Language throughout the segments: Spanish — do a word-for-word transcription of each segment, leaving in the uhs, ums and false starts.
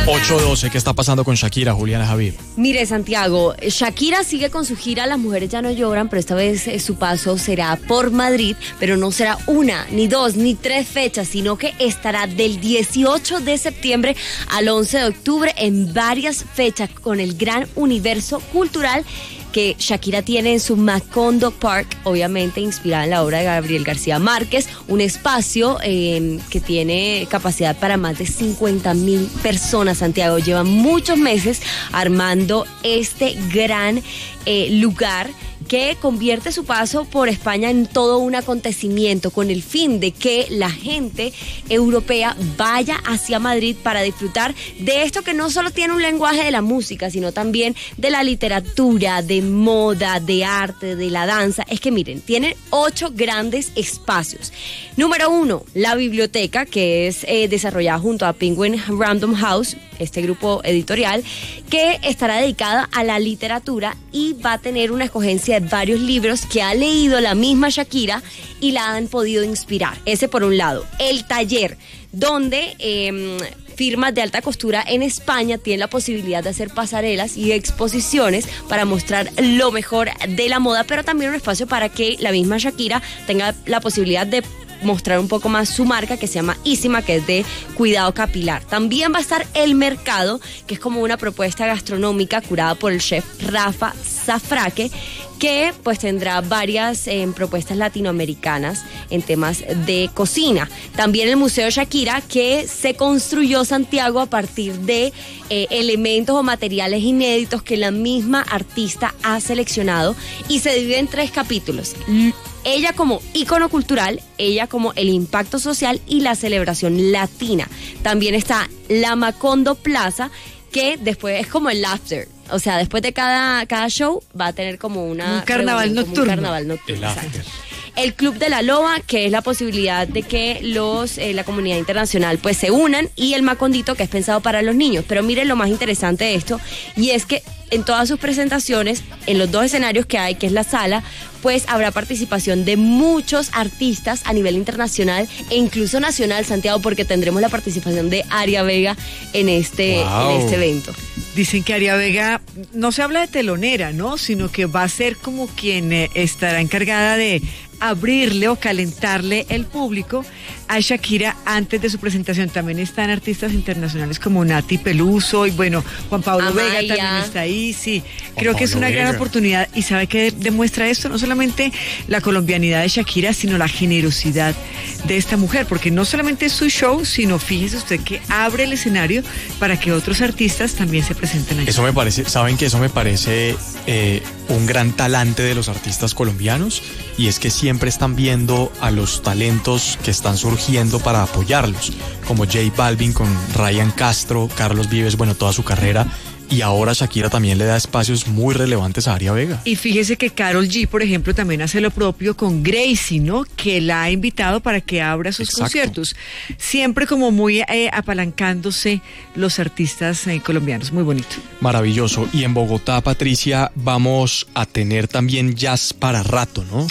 ocho doce, ¿qué está pasando con Shakira, Juliana Javid? Mire, Santiago, Shakira sigue con su gira Las Mujeres Ya No Lloran, pero esta vez eh, su paso será por Madrid, pero no será una, ni dos, ni tres fechas, sino que estará del dieciocho de septiembre al once de octubre en varias fechas con el gran universo cultural que Shakira tiene en su Macondo Park, obviamente inspirada en la obra de Gabriel García Márquez, un espacio eh, que tiene capacidad para más de cincuenta mil personas. Santiago lleva muchos meses armando este gran eh, lugar que convierte su paso por España en todo un acontecimiento con el fin de que la gente europea vaya hacia Madrid para disfrutar de esto que no solo tiene un lenguaje de la música, sino también de la literatura, de moda, de arte, de la danza. Es que miren, tienen ocho grandes espacios. Número uno, la biblioteca, que es eh, desarrollada junto a Penguin Random House, este grupo editorial, que estará dedicada a la literatura y va a tener una escogencia de varios libros que ha leído la misma Shakira y la han podido inspirar. Ese por un lado. El taller, donde eh, firmas de alta costura en España tienen la posibilidad de hacer pasarelas y exposiciones para mostrar lo mejor de la moda, pero también un espacio para que la misma Shakira tenga la posibilidad de mostrar un poco más su marca, que se llama Ísima, que es de cuidado capilar. También va a estar El Mercado, que es como una propuesta gastronómica curada por el chef Rafa Zafraque, que pues tendrá varias eh, propuestas latinoamericanas en temas de cocina. También el Museo Shakira, que se construyó, Santiago, a partir de eh, elementos o materiales inéditos que la misma artista ha seleccionado y se divide en tres capítulos. Ella como ícono cultural, ella como el impacto social y la celebración latina. También está la Macondo Plaza, que después es como el after. O sea, después de cada, cada show va a tener como una... Un carnaval reunión, nocturno. Un carnaval nocturno. El after. El Club de la Loba, que es la posibilidad de que los eh, la comunidad internacional pues se unan, y el Macondito, que es pensado para los niños. Pero miren lo más interesante de esto, y es que en todas sus presentaciones, en los dos escenarios que hay, que es la sala, pues habrá participación de muchos artistas a nivel internacional e incluso nacional, Santiago, porque tendremos la participación de Aria Vega en este, wow. en este evento. Dicen que Aria Vega no se habla de telonera, ¿no? Sino que va a ser como quien eh, estará encargada de abrirle o calentarle el público a Shakira antes de su presentación. También están artistas internacionales como Nati Peluso y bueno, Juan Pablo Amaya. Vega también está ahí, sí. Juan Creo que es Pablo una Vega. gran oportunidad. ¿Y sabe qué demuestra esto? No solamente la colombianidad de Shakira, sino la generosidad de esta mujer, porque no solamente es su show, sino fíjese usted que abre el escenario para que otros artistas también se presenten allí. Eso me parece, ¿saben que eso me parece eh, un gran talante de los artistas colombianos? Y es que siempre están viendo a los talentos que están surgiendo para apoyarlos, como J Balvin con Ryan Castro, Carlos Vives, bueno, toda su carrera. Y ahora Shakira también le da espacios muy relevantes a Aria Vega. Y fíjese que Karol G, por ejemplo, también hace lo propio con Gracie, ¿no? Que la ha invitado para que abra sus Exacto. conciertos. Siempre como muy eh, apalancándose los artistas eh, colombianos. Muy bonito. Maravilloso. Y en Bogotá, Patricia, vamos a tener también jazz para rato, ¿no?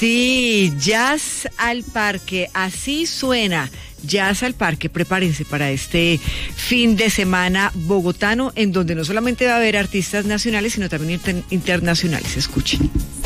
Sí, Jazz al Parque, así suena. Jazz al Parque, prepárense para este fin de semana bogotano, en donde no solamente va a haber artistas nacionales, sino también inter- internacionales. Escuchen.